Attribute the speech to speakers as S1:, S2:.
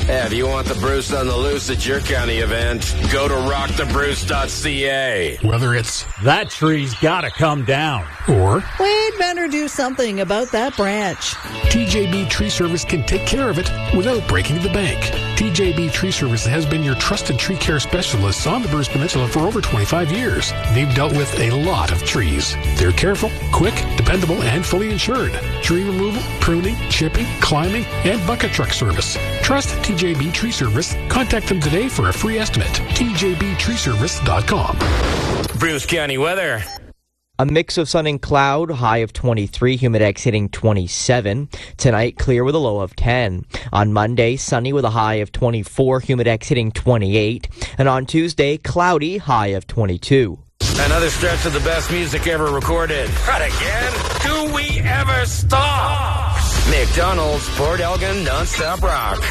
S1: Yeah, if you want the Bruce on the loose at your county event, go to rockthebruce.ca.
S2: Whether it's
S3: that tree's gotta come down,
S2: or
S4: we'd better do something about that branch,
S2: TJB Tree Service can take care of it without breaking the bank. TJB Tree Service has been your trusted tree care specialists on the Bruce Peninsula for over 25 years. They've dealt with a lot of trees. They're careful, quick, dependable, and fully insured. Tree removal, pruning, chipping, climbing, and bucket truck service. Trust TJB Tree Service. Contact them today for a free estimate. TJBTreeservice.com.
S1: Bruce County weather.
S5: A mix of sun and cloud, high of 23, humidex hitting 27. Tonight, clear with a low of 10. On Monday, sunny with a high of 24, humidex hitting 28. And on Tuesday, cloudy, high of 22.
S1: Another stretch of the best music ever recorded. Not again. Do we ever stop? McDonald's, Port Elgin, non-stop rock.